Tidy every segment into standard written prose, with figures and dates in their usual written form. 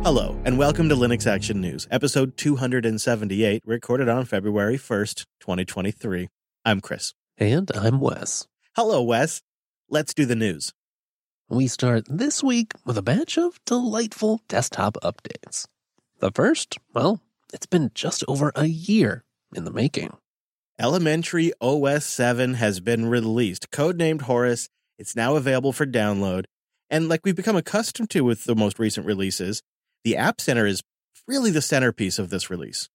Hello, and welcome to Linux Action News, episode 278, recorded on February 1st, 2023. I'm Chris. And I'm Wes. Hello, Wes. Let's do the news. We start this week with a batch of delightful desktop updates. The first, well, it's been just over a year in the making. Elementary OS 7 has been released, codenamed Horus. It's now available for download. And like we've become accustomed to with the most recent releases, the App Center is really the centerpiece of this release.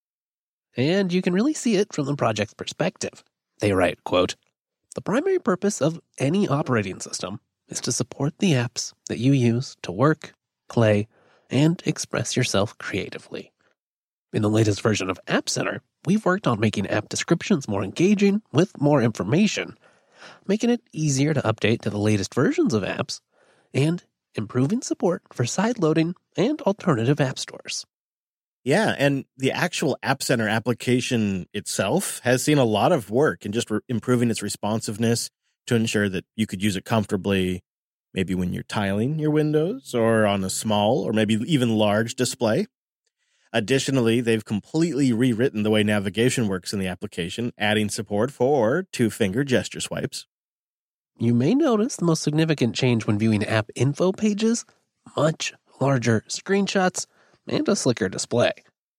And you can really see it from the project's perspective. They write, quote, "The primary purpose of any operating system is to support the apps that you use to work, play, and express yourself creatively. In the latest version of App Center, we've worked on making app descriptions more engaging with more information, making it easier to update to the latest versions of apps, and improving support for side-loading and alternative app stores." Yeah, and the actual App Center application itself has seen a lot of work in just improving its responsiveness to ensure that you could use it comfortably, maybe when you're tiling your windows or on a small or maybe even large display. Additionally, they've completely rewritten the way navigation works in the application, adding support for two-finger gesture swipes. You may notice the most significant change when viewing app info pages: much larger screenshots and a slicker display.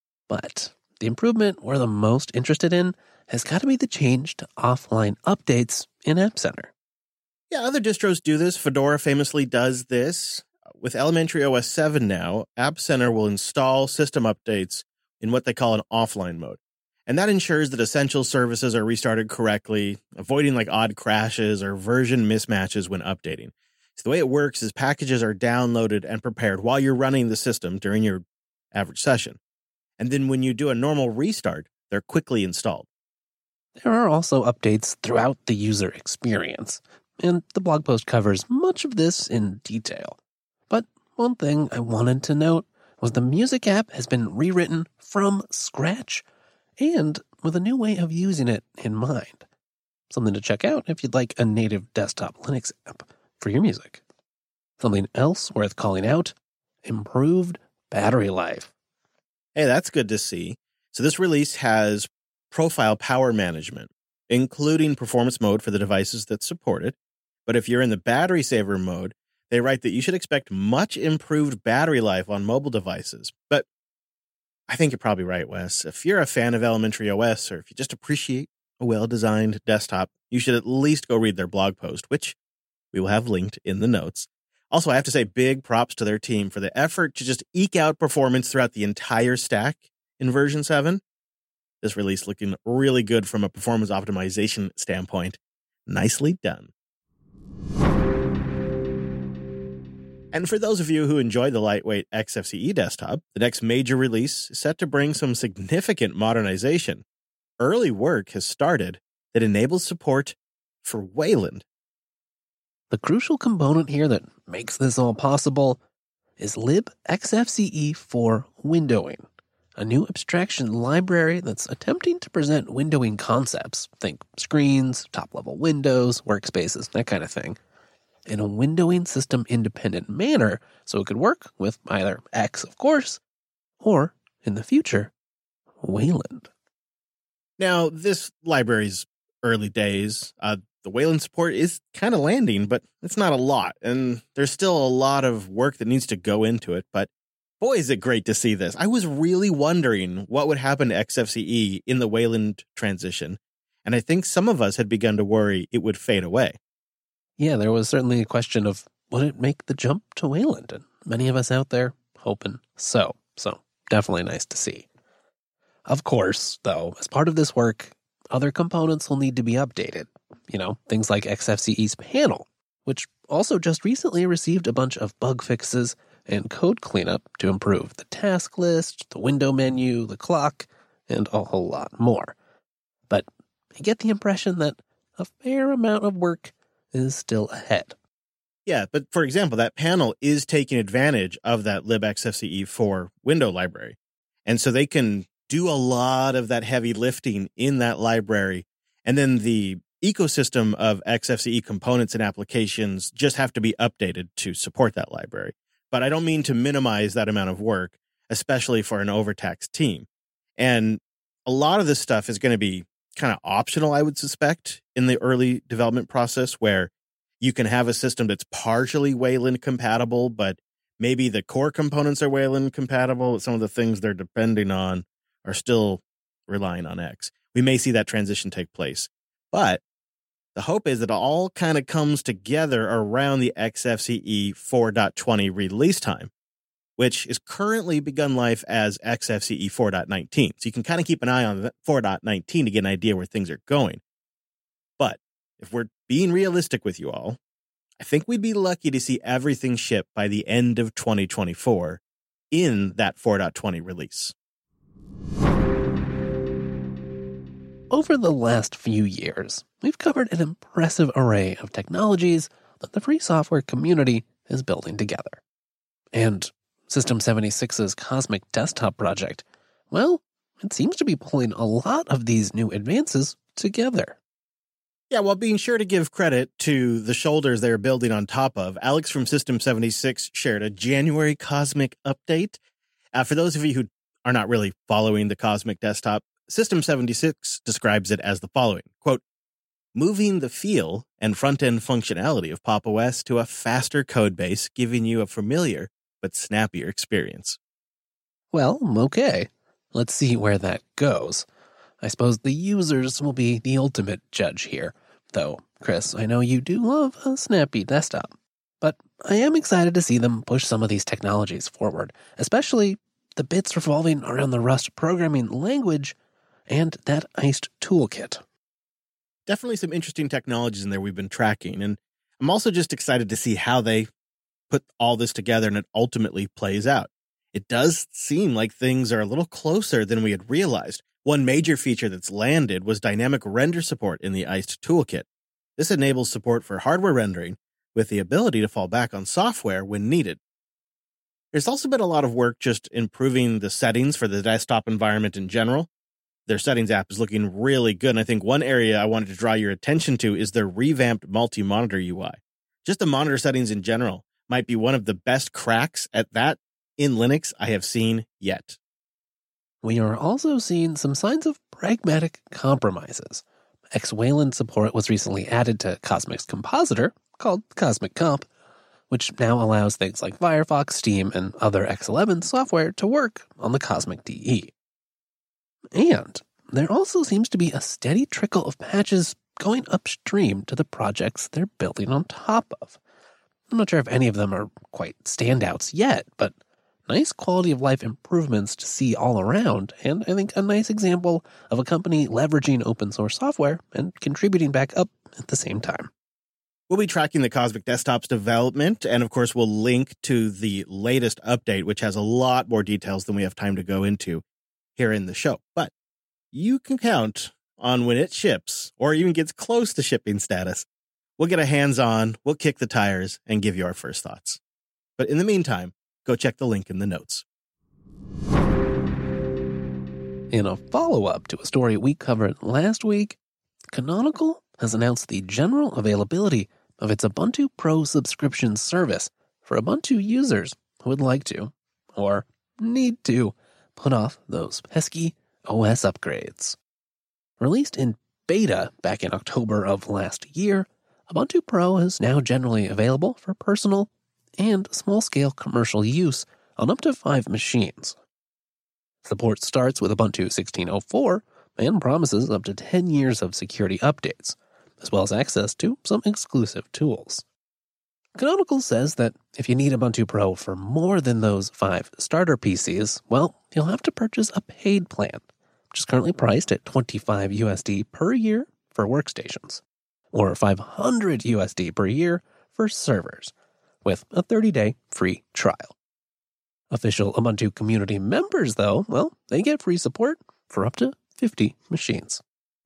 But the improvement we're the most interested in has got to be the change to offline updates in App Center. Yeah, other distros do this. Fedora famously does this. With Elementary OS 7 now, App Center will install system updates in what they call an offline mode. And that ensures that essential services are restarted correctly, avoiding like odd crashes or version mismatches when updating. So the way it works is packages are downloaded and prepared while you're running the system during your average session. And then when you do a normal restart, they're quickly installed. There are also updates throughout the user experience, and the blog post covers much of this in detail. But one thing I wanted to note was the music app has been rewritten from scratch, and with a new way of using it in mind. Something to check out if you'd like a native desktop Linux app for your music. Something else worth calling out: improved battery life. Hey, that's good to see. So this release has profile power management, including performance mode for the devices that support it. But if you're in the battery saver mode, they write that you should expect much improved battery life on mobile devices. But I think you're probably right, Wes. If you're a fan of Elementary OS, or if you just appreciate a well-designed desktop, you should at least go read their blog post, which we will have linked in the notes. Also, I have to say big props to their team for the effort to just eke out performance throughout the entire stack in version 7. This release looking really good from a performance optimization standpoint. Nicely done. And for those of you who enjoy the lightweight XFCE desktop, the next major release is set to bring some significant modernization. Early work has started that enables support for Wayland. The crucial component here that makes this all possible is libxfce for windowing, a new abstraction library that's attempting to present windowing concepts, think screens, top-level windows, workspaces, that kind of thing, in a windowing system-independent manner so it could work with either X, of course, or, in the future, Wayland. Now, this library's early days. The Wayland support is kind of landing, but it's not a lot, and there's still a lot of work that needs to go into it, but boy, is it great to see this. I was really wondering what would happen to XFCE in the Wayland transition, and I think some of us had begun to worry it would fade away. Yeah, there was certainly a question of, would it make the jump to Wayland? And many of us out there hoping so. So definitely nice to see. Of course, though, as part of this work, other components will need to be updated. Things like XFCE's panel, which also just recently received a bunch of bug fixes and code cleanup to improve the task list, the window menu, the clock, and a whole lot more. But I get the impression that a fair amount of work is still ahead. Yeah, but for example, that panel is taking advantage of that libxfce4 window library. And so they can do a lot of that heavy lifting in that library. And then the ecosystem of XFCE components and applications just have to be updated to support that library. but I don't mean to minimize that amount of work, especially for an overtaxed team. And a lot of this stuff is going to be kind of optional, I would suspect, in the early development process, where you can have a system that's partially Wayland compatible, but maybe the core components are Wayland compatible, but some of the things they're depending on are still relying on X. We may see that transition take place. But the hope is that it all kind of comes together around the XFCE 4.20 release time, which is currently begun life as XFCE 4.19. So you can kind of keep an eye on 4.19 to get an idea where things are going. But if we're being realistic with you all, I think we'd be lucky to see everything ship by the end of 2024 in that 4.20 release. Over the last few years, we've covered an impressive array of technologies that the free software community is building together. And System 76's Cosmic Desktop project, well, it seems to be pulling a lot of these new advances together. Yeah, while being sure to give credit to the shoulders they're building on top of, Alex from System 76 shared a January Cosmic update. For those of you who are not really following the Cosmic Desktop, System 76 describes it as the following, quote, moving the feel and front-end functionality of Pop! OS to a faster code base, giving you a familiar but snappier experience. Well, okay. Let's see where that goes. I suppose the users will be the ultimate judge here. Though, Chris, I know you do love a snappy desktop. But I am excited to see them push some of these technologies forward, especially the bits revolving around the Rust programming language and that iced toolkit. Definitely some interesting technologies in there we've been tracking, and I'm also just excited to see how they put all this together and it ultimately plays out. It does seem like things are a little closer than we had realized. One major feature that's landed was dynamic render support in the iced toolkit. This enables support for hardware rendering with the ability to fall back on software when needed. There's also been a lot of work just improving the settings for the desktop environment in general. Their settings app is looking really good, and I think one area I wanted to draw your attention to is their revamped multi-monitor UI. Just the monitor settings in general might be one of the best cracks at that in Linux I have seen yet. We are also seeing some signs of pragmatic compromises. X-Wayland support was recently added to Cosmic's compositor, called Cosmic Comp, which now allows things like Firefox, Steam, and other X11 software to work on the Cosmic DE. And there also seems to be a steady trickle of patches going upstream to the projects they're building on top of. I'm not sure if any of them are quite standouts yet, but nice quality of life improvements to see all around, and I think a nice example of a company leveraging open source software and contributing back up at the same time. We'll be tracking the Cosmic Desktop's development, and of course we'll link to the latest update, which has a lot more details than we have time to go into here in the show. But you can count on when it ships, or even gets close to shipping status, we'll get a hands-on, we'll kick the tires, and give you our first thoughts. But in the meantime, go check the link in the notes. In a follow-up to a story we covered last week, Canonical has announced the general availability of its Ubuntu Pro subscription service for Ubuntu users who would like to, or need to, put off those pesky OS upgrades. Released in beta back in October of last year, Ubuntu Pro is now generally available for personal and small-scale commercial use on up to 5 machines. Support starts with Ubuntu 16.04 and promises up to 10 years of security updates, as well as access to some exclusive tools. Canonical says that if you need Ubuntu Pro for more than those 5 starter PCs, well, you'll have to purchase a paid plan, which is currently priced at $25 USD per year for workstations, or $500 USD per year for servers, with a 30-day free trial. Official Ubuntu community members, though, well, they get free support for up to 50 machines.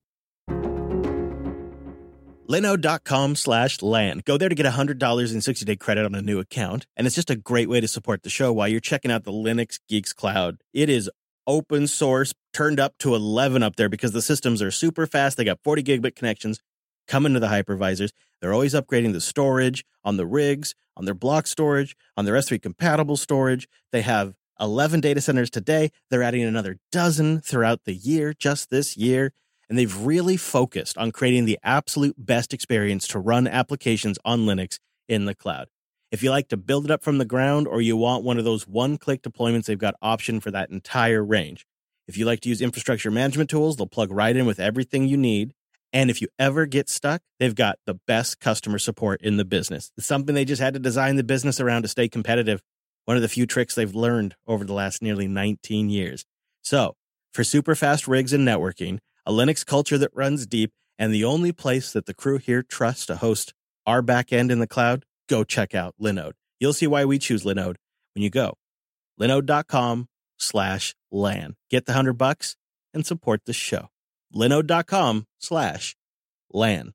Linode.com/LAN. Go there to get $100 in 60-day credit on a new account, and it's just a great way to support the show while you're checking out the Linux Geeks Cloud. It is open source, turned up to 11 up there because the systems are super fast. They got 40 gigabit connections. coming to the hypervisors. They're always upgrading the storage on the rigs, on their block storage, on their S3 compatible storage. They have 11 data centers today. They're adding another dozen throughout the year, just this year. And they've really focused on creating the absolute best experience to run applications on Linux in the cloud. If you like to build it up from the ground or you want one of those one-click deployments, they've got option for that entire range. If you like to use infrastructure management tools, they'll plug right in with everything you need. And if you ever get stuck, they've got the best customer support in the business. It's something they just had to design the business around to stay competitive. One of the few tricks they've learned over the last nearly 19 years. So, for super fast rigs and networking, a Linux culture that runs deep, and the only place that the crew here trusts to host our backend in the cloud, go check out Linode. You'll see why we choose Linode when you go. Linode.com/LAN. Get the $100 and support the show. Linode.com/LAN.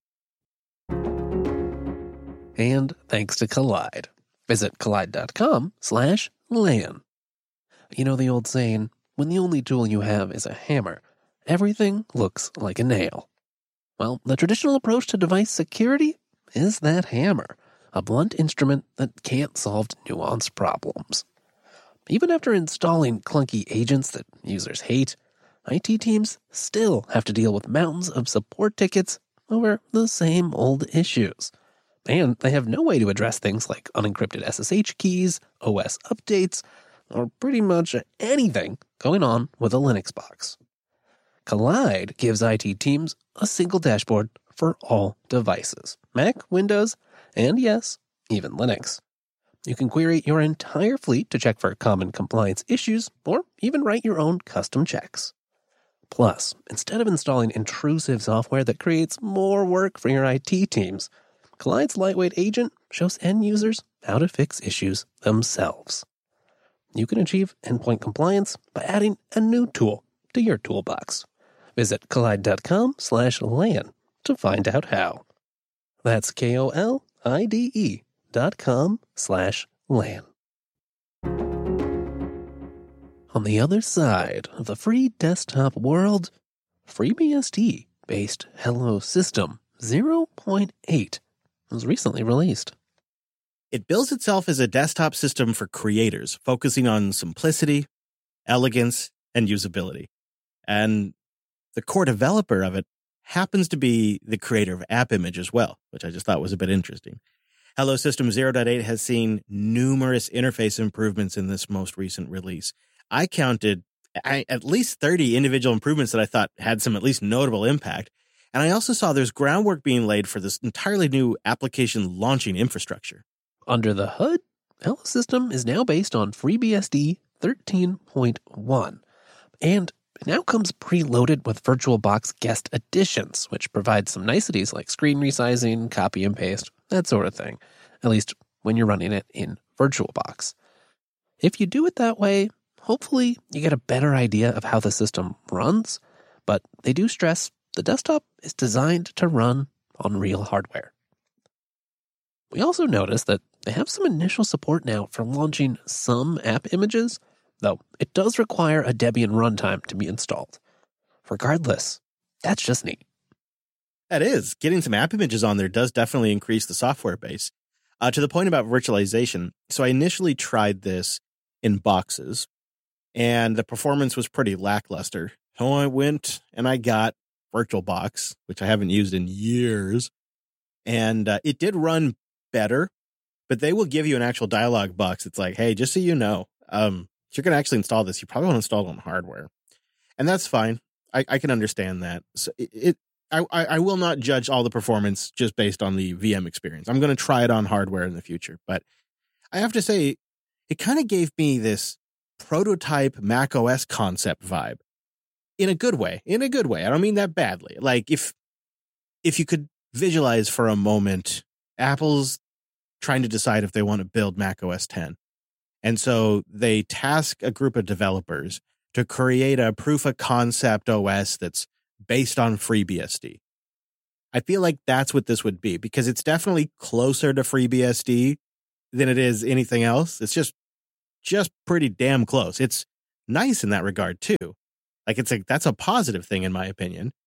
And thanks to Collide. Visit collide.com/LAN. You know the old saying, when the only tool you have is a hammer, everything looks like a nail. Well, the traditional approach to device security is that hammer, a blunt instrument that can't solve nuanced problems. Even after installing clunky agents that users hate, IT teams still have to deal with mountains of support tickets over the same old issues. And they have no way to address things like unencrypted SSH keys, OS updates, or pretty much anything going on with a Linux box. Collide gives IT teams a single dashboard for all devices, Mac, Windows, and yes, even Linux. You can query your entire fleet to check for common compliance issues, or even write your own custom checks. Plus, instead of installing intrusive software that creates more work for your IT teams, Collide's lightweight agent shows end users how to fix issues themselves. You can achieve endpoint compliance by adding a new tool to your toolbox. Visit collide.com/LAN to find out how. That's KOLIDE.com/LAN. On the other side of the free desktop world, FreeBSD-based Hello System 0.8 was recently released. It bills itself as a desktop system for creators, focusing on simplicity, elegance, and usability. And the core developer of it happens to be the creator of AppImage as well, which I just thought was a bit interesting. Hello System 0.8 has seen numerous interface improvements in this most recent release. I counted at least 30 individual improvements that I thought had some at least notable impact. And I also saw there's groundwork being laid for this entirely new application launching infrastructure. Under the hood, Hello System is now based on FreeBSD 13.1, and it now comes preloaded with VirtualBox guest additions, which provide some niceties like screen resizing, copy and paste, that sort of thing, at least when you're running it in VirtualBox. If you do it that way, hopefully you get a better idea of how the system runs, but they do stress the desktop is designed to run on real hardware. We also noticed that they have some initial support now for launching some app images, though it does require a Debian runtime to be installed. Regardless, that's just neat. That is. Getting some app images on there does definitely increase the software base. To the point about virtualization, so I initially tried this in boxes, and the performance was pretty lackluster. So I went and I got VirtualBox, which I haven't used in years, and it did run better, but they will give you an actual dialog box. It's like, hey, just so you know, if you're going to actually install this, you probably want to install it on hardware. And that's fine. I can understand that. So I will not judge all the performance just based on the VM experience. I'm going to try it on hardware in the future. But I have to say, it kind of gave me this prototype Mac OS concept vibe in a good way. I don't mean that badly. Like if you could visualize for a moment, Apple's trying to decide if they want to build Mac OS X. And so they task a group of developers to create a proof of concept OS that's based on FreeBSD. I feel like that's what this would be, because it's definitely closer to FreeBSD than it is anything else. It's just pretty damn close. It's nice in that regard too. Like that's a positive thing in my opinion.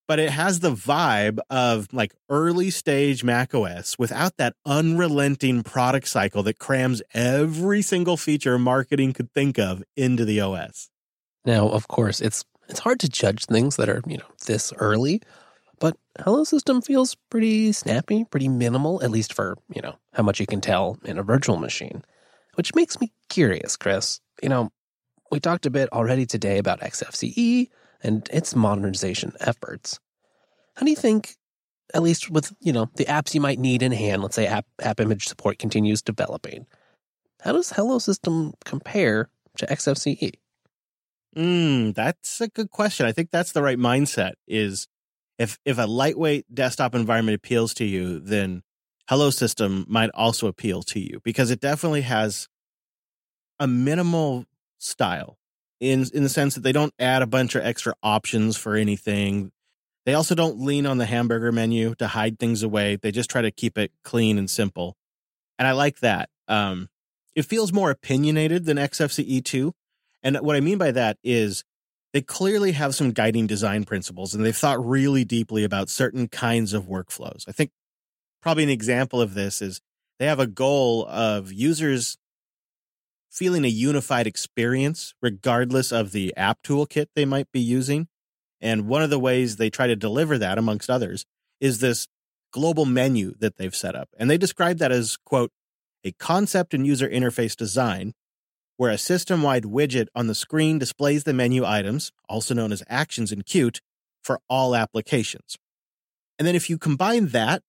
but it has the vibe of like early stage macOS without that unrelenting product cycle that crams every single feature marketing could think of into the OS. Now, of course, it's hard to judge things that are, this early, but Hello System feels pretty snappy, pretty minimal, at least for, how much you can tell in a virtual machine. Which makes me curious, Chris. We talked a bit already today about XFCE and its modernization efforts. How do you think, at least with, the apps you might need in hand, let's say app image support continues developing, how does Hello System compare to XFCE? That's a good question. I think that's the right mindset is if a lightweight desktop environment appeals to you, then Hello System might also appeal to you because it definitely has a minimal style in the sense that they don't add a bunch of extra options for anything. They also don't lean on the hamburger menu to hide things away. They just try to keep it clean and simple. And I like that. It feels more opinionated than XFCE2. And what I mean by that is they clearly have some guiding design principles and they've thought really deeply about certain kinds of workflows. I think probably an example of this is they have a goal of users feeling a unified experience regardless of the app toolkit they might be using. And one of the ways they try to deliver that, amongst others, is this global menu that they've set up. And they describe that as, quote, a concept and user interface design where a system-wide widget on the screen displays the menu items, also known as actions in Qt, for all applications. And then if you combine that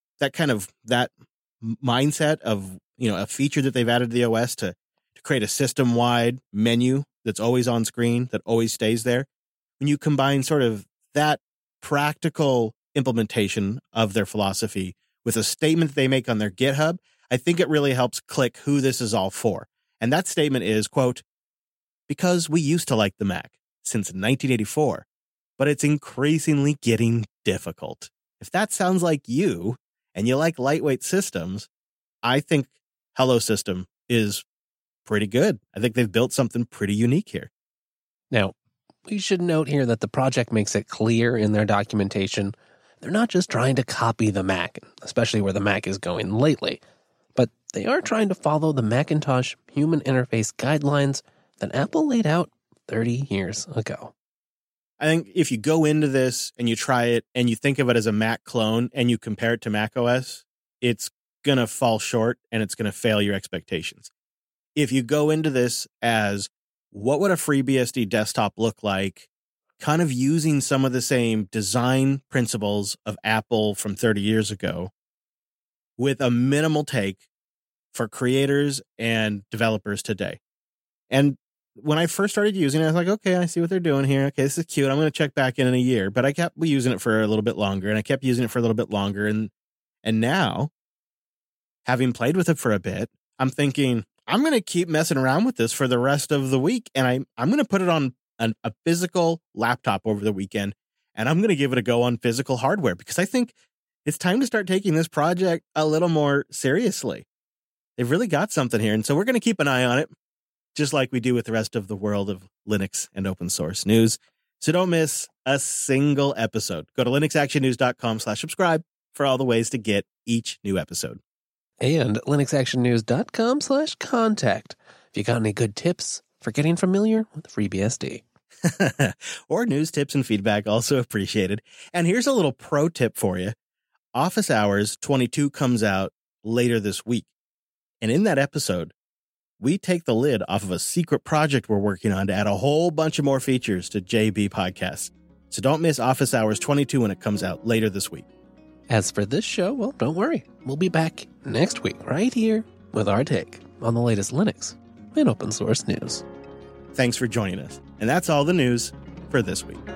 mindset of, a feature that they've added to the OS to create a system-wide menu that's always on screen, that always stays there, when you combine sort of that practical implementation of their philosophy with a statement they make on their GitHub, I think it really helps click who this is all for. And that statement is, quote, because we used to like the Mac since 1984, but it's increasingly getting difficult. If that sounds like you and you like lightweight systems, I think Hello System is pretty good. I think they've built something pretty unique here. Now, we should note here that the project makes it clear in their documentation they're not just trying to copy the Mac, especially where the Mac is going lately, but they are trying to follow the Macintosh human interface guidelines that Apple laid out 30 years ago. I think if you go into this and you try it and you think of it as a Mac clone and you compare it to macOS, it's going to fall short and it's going to fail your expectations. If you go into this as what would a FreeBSD desktop look like, kind of using some of the same design principles of Apple from 30 years ago with a minimal take for creators and developers today. And when I first started using it, I was like, okay, I see what they're doing here. Okay, this is cute. I'm going to check back in a year. But I kept using it for a little bit longer, and I kept using it for a little bit longer. And now, having played with it for a bit, I'm thinking, I'm going to keep messing around with this for the rest of the week. And I'm going to put it on a physical laptop over the weekend, and I'm going to give it a go on physical hardware because I think it's time to start taking this project a little more seriously. They've really got something here. And so we're going to keep an eye on it, just like we do with the rest of the world of Linux and open source news. So don't miss a single episode. Go to linuxactionnews.com/subscribe for all the ways to get each new episode. And linuxactionnews.com/contact if you got any good tips for getting familiar with FreeBSD. Or news, tips, and feedback, also appreciated. And here's a little pro tip for you. Office Hours 22 comes out later this week. And in that episode, we take the lid off of a secret project we're working on to add a whole bunch of more features to JB Podcasts. So don't miss Office Hours 22 when it comes out later this week. As for this show, well, don't worry. We'll be back next week right here with our take on the latest Linux and open source news. Thanks for joining us. And that's all the news for this week.